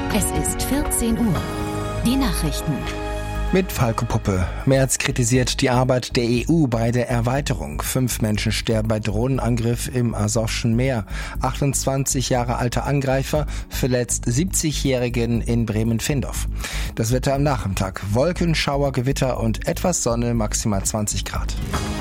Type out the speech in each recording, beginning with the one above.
Es ist 14 Uhr. Die Nachrichten. Mit Falco Puppe. Merz kritisiert die Arbeit der EU bei der Erweiterung. 5 Menschen sterben bei Drohnenangriff im Asowschen Meer. 28 Jahre alter Angreifer verletzt 70-Jährigen in Bremen-Findorf. Das Wetter am Nachmittag. Wolken, Schauer, Gewitter und etwas Sonne, maximal 20 Grad.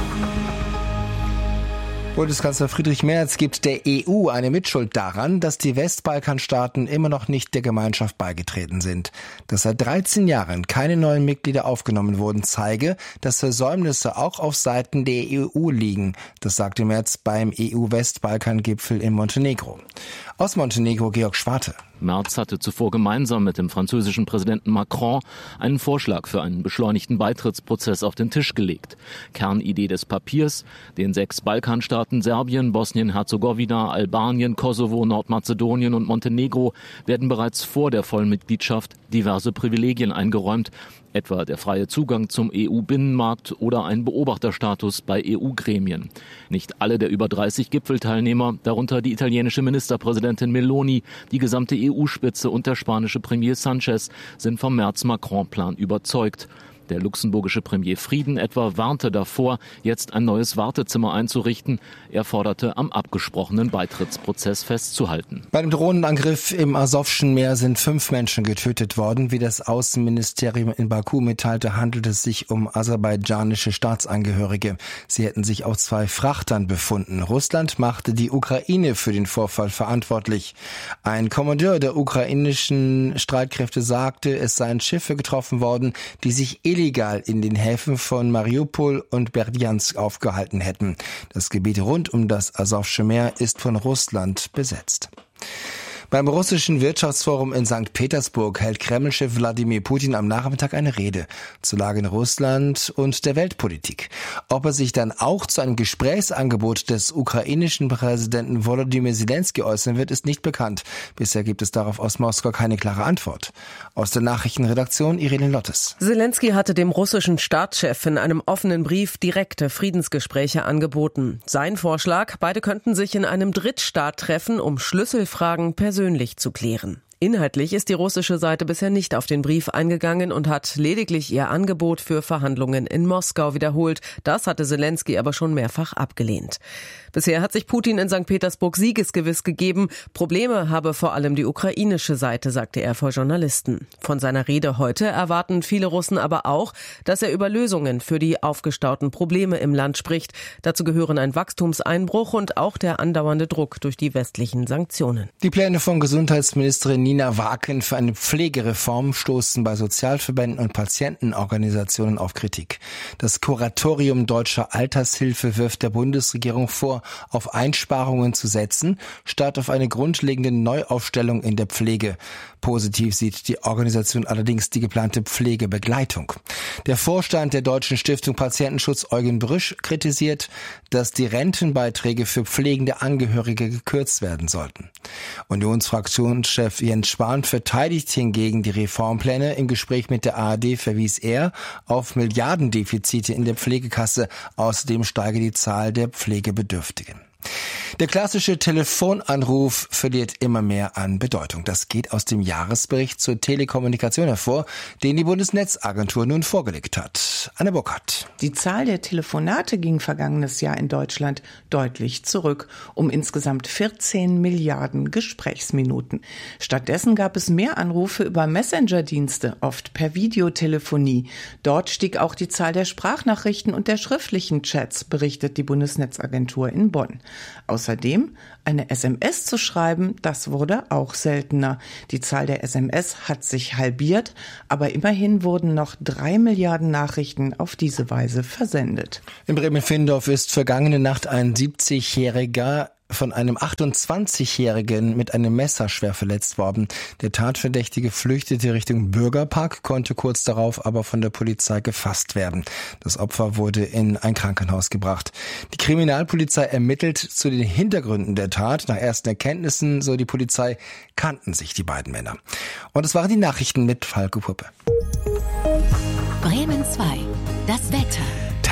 Bundeskanzler Friedrich Merz gibt der EU eine Mitschuld daran, dass die Westbalkanstaaten immer noch nicht der Gemeinschaft beigetreten sind. Dass seit 13 Jahren keine neuen Mitglieder aufgenommen wurden, zeige, dass Versäumnisse auch auf Seiten der EU liegen. Das sagte Merz beim EU-Westbalkan-Gipfel in Montenegro. Aus Montenegro Georg Schwarte. Merz hatte zuvor gemeinsam mit dem französischen Präsidenten Macron einen Vorschlag für einen beschleunigten Beitrittsprozess auf den Tisch gelegt. Kernidee des Papiers: den 6 Balkanstaaten Serbien, Bosnien-Herzegowina, Albanien, Kosovo, Nordmazedonien und Montenegro werden bereits vor der Vollmitgliedschaft diverse Privilegien eingeräumt, etwa der freie Zugang zum EU-Binnenmarkt oder ein Beobachterstatus bei EU-Gremien. Nicht alle der über 30 Gipfelteilnehmer, darunter die italienische Ministerpräsidentin Meloni, die gesamte EU-Spitze und der spanische Premier Sanchez, sind vom Merz-Macron-Plan überzeugt. Der luxemburgische Premier Frieden etwa warnte davor, jetzt ein neues Wartezimmer einzurichten. Er forderte, am abgesprochenen Beitrittsprozess festzuhalten. Bei dem Drohnenangriff im Asowschen Meer sind 5 Menschen getötet worden. Wie das Außenministerium in Baku mitteilte, handelt es sich um aserbaidschanische Staatsangehörige. Sie hätten sich auf 2 Frachtern befunden. Russland machte die Ukraine für den Vorfall verantwortlich. Ein Kommandeur der ukrainischen Streitkräfte sagte, es seien Schiffe getroffen worden, die sich illegal in den Häfen von Mariupol und Berdjansk aufgehalten hätten. Das Gebiet rund um das Asowsche Meer ist von Russland besetzt. Beim russischen Wirtschaftsforum in St. Petersburg hält Kremlchef Wladimir Putin am Nachmittag eine Rede zur Lage in Russland und der Weltpolitik. Ob er sich dann auch zu einem Gesprächsangebot des ukrainischen Präsidenten Volodymyr Zelensky äußern wird, ist nicht bekannt. Bisher gibt es darauf aus Moskau keine klare Antwort. Aus der Nachrichtenredaktion Irene Lottes. Zelensky hatte dem russischen Staatschef in einem offenen Brief direkte Friedensgespräche angeboten. Sein Vorschlag: beide könnten sich in einem Drittstaat treffen, um Schlüsselfragen persönlich zu klären. Inhaltlich ist die russische Seite bisher nicht auf den Brief eingegangen und hat lediglich ihr Angebot für Verhandlungen in Moskau wiederholt. Das hatte Zelensky aber schon mehrfach abgelehnt. Bisher hat sich Putin in St. Petersburg siegesgewiss gegeben. Probleme habe vor allem die ukrainische Seite, sagte er vor Journalisten. Von seiner Rede heute erwarten viele Russen aber auch, dass er über Lösungen für die aufgestauten Probleme im Land spricht. Dazu gehören ein Wachstumseinbruch und auch der andauernde Druck durch die westlichen Sanktionen. Die Pläne von Gesundheitsministerin Nina Waken für eine Pflegereform stoßen bei Sozialverbänden und Patientenorganisationen auf Kritik. Das Kuratorium Deutscher Altershilfe wirft der Bundesregierung vor, auf Einsparungen zu setzen, statt auf eine grundlegende Neuaufstellung in der Pflege. Positiv sieht die Organisation allerdings die geplante Pflegebegleitung. Der Vorstand der Deutschen Stiftung Patientenschutz, Eugen Brüsch, kritisiert, dass die Rentenbeiträge für pflegende Angehörige gekürzt werden sollten. Unionsfraktionschef Jens Spahn verteidigt hingegen die Reformpläne. Im Gespräch mit der ARD verwies er auf Milliardendefizite in der Pflegekasse. Außerdem steige die Zahl der Pflegebedürftigen. Der klassische Telefonanruf verliert immer mehr an Bedeutung. Das geht aus dem Jahresbericht zur Telekommunikation hervor, den die Bundesnetzagentur nun vorgelegt hat. Anne Burkhardt. Die Zahl der Telefonate ging vergangenes Jahr in Deutschland deutlich zurück, um insgesamt 14 Milliarden Gesprächsminuten. Stattdessen gab es mehr Anrufe über Messenger-Dienste, oft per Videotelefonie. Dort stieg auch die Zahl der Sprachnachrichten und der schriftlichen Chats, berichtet die Bundesnetzagentur in Bonn. Außerdem, eine SMS zu schreiben, das wurde auch seltener. Die Zahl der SMS hat sich halbiert, aber immerhin wurden noch 3 Milliarden Nachrichten auf diese Weise versendet. In Bremen-Findorf ist vergangene Nacht ein 70-Jähriger von einem 28-Jährigen mit einem Messer schwer verletzt worden. Der Tatverdächtige flüchtete Richtung Bürgerpark, konnte kurz darauf aber von der Polizei gefasst werden. Das Opfer wurde in ein Krankenhaus gebracht. Die Kriminalpolizei ermittelt zu den Hintergründen der Tat. Nach ersten Erkenntnissen, so die Polizei, kannten sich die beiden Männer. Und das waren die Nachrichten mit Falco Puppe. Bremen 2. Das Wetter.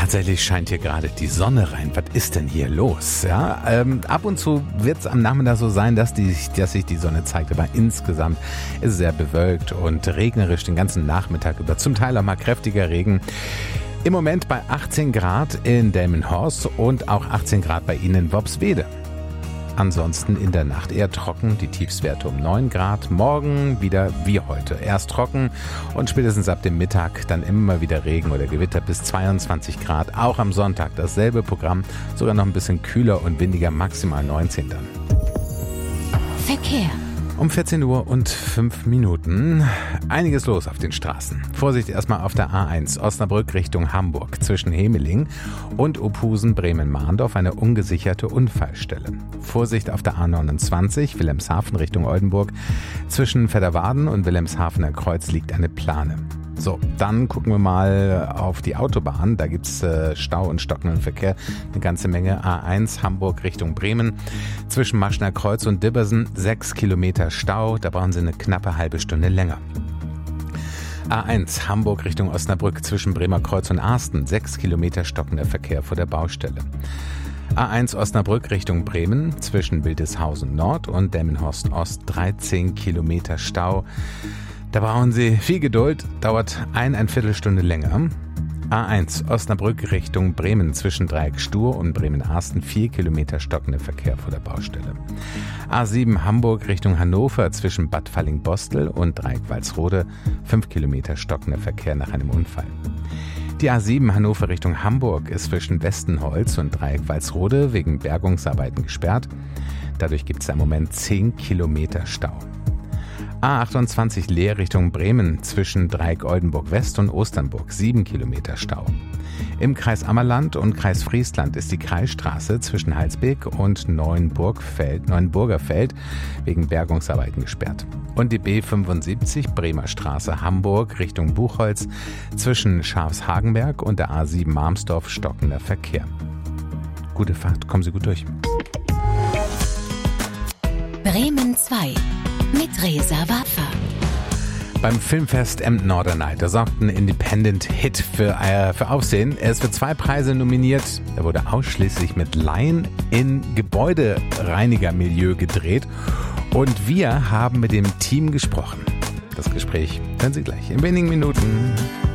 Tatsächlich scheint hier gerade die Sonne rein. Was ist denn hier los? Ja, ab und zu wird es am Nachmittag so sein, dass sich die Sonne zeigt. Aber insgesamt ist es sehr bewölkt und regnerisch den ganzen Nachmittag über. Zum Teil auch mal kräftiger Regen. Im Moment bei 18 Grad in Delmenhorst und auch 18 Grad bei Ihnen in Worpswede. Ansonsten in der Nacht eher trocken, die Tiefstwerte um 9 Grad. Morgen wieder wie heute. Erst trocken und spätestens ab dem Mittag dann immer wieder Regen oder Gewitter bis 22 Grad. Auch am Sonntag dasselbe Programm, sogar noch ein bisschen kühler und windiger, maximal 19 dann. Verkehr. Um 14 Uhr und 5 Minuten. Einiges los auf den Straßen. Vorsicht erstmal auf der A1 Osnabrück Richtung Hamburg zwischen Hemeling und Ophusen Bremen-Mahndorf eine ungesicherte Unfallstelle. Vorsicht auf der A29 Wilhelmshaven Richtung Oldenburg. Zwischen Vedderwaden und Wilhelmshavener Kreuz liegt eine Plane. So, dann gucken wir mal auf die Autobahn. Da gibt's Stau und stockenden Verkehr. Eine ganze Menge. A1 Hamburg Richtung Bremen. Zwischen Maschner Kreuz und Dibbersen 6 Kilometer Stau. Da brauchen Sie eine knappe halbe Stunde länger. A1 Hamburg Richtung Osnabrück zwischen Bremer Kreuz und Arsten. 6 Kilometer stockender Verkehr vor der Baustelle. A1 Osnabrück Richtung Bremen zwischen Wildeshausen Nord und Delmenhorst Ost 13 Kilometer Stau. Da brauchen Sie viel Geduld, dauert eine Viertelstunde länger. A1 Osnabrück Richtung Bremen zwischen Dreieck Stur und Bremen-Arsten 4 Kilometer stockender Verkehr vor der Baustelle. A7 Hamburg Richtung Hannover zwischen Bad Falling-Bostel und Dreieck Walsrode 5 Kilometer stockender Verkehr nach einem Unfall. Die A7 Hannover Richtung Hamburg ist zwischen Westenholz und Dreieck Walsrode wegen Bergungsarbeiten gesperrt. Dadurch gibt es im Moment 10 Kilometer Stau. A28 Leer Richtung Bremen zwischen Dreieck Oldenburg West und Osternburg 7 Kilometer Stau. Im Kreis Ammerland und Kreis Friesland ist die Kreisstraße zwischen Halsbeek und Neuenburger Feld wegen Bergungsarbeiten gesperrt. Und die B75 Bremer Straße Hamburg Richtung Buchholz zwischen Schafshagenberg und der A7 Marmsdorf stockender Verkehr. Gute Fahrt, kommen Sie gut durch. Bremen 2 mit Reza Waffa. Beim Filmfest Emden Norderney, da sorgt ein Independent-Hit für Aufsehen. Er ist für 2 Preise nominiert. Er wurde ausschließlich mit Laien in Gebäudereinigermilieu gedreht. Und wir haben mit dem Team gesprochen. Das Gespräch hören Sie gleich in wenigen Minuten.